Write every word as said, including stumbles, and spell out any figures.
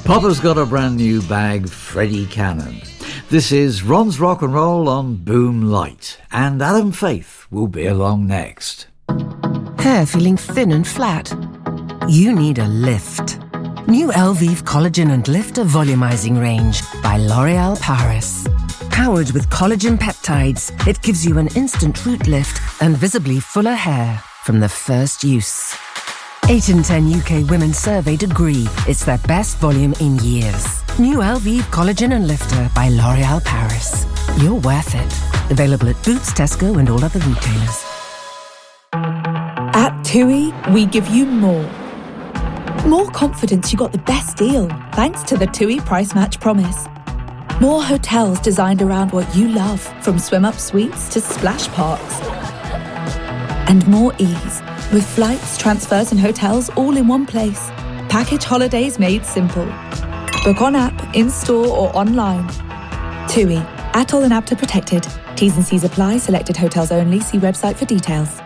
Papa's got a brand new bag, Freddie Cannon. This is Ron's Rock and Roll on Boom Light, and Adam Faith will be along next. Hair feeling thin and flat? You need a lift. New Elvive Collagen and Lifter Volumizing Range by L'Oréal Paris. Powered with collagen peptides, it gives you an instant root lift and visibly fuller hair from the first use. eight in ten U K women surveyed agree it's their best volume in years. New Elvive Collagen and Lifter by L'Oréal Paris. You're worth it. Available at Boots, Tesco and all other retailers. At TUI, we give you more. More confidence you got the best deal, thanks to the TUI Price Match Promise. More hotels designed around what you love, from swim-up suites to splash parks. And more ease, with flights, transfers and hotels all in one place. Package holidays made simple. Book on app, in-store or online. TUI, A T O L and A P T A protected. T's and C's apply. Selected hotels only. See website for details.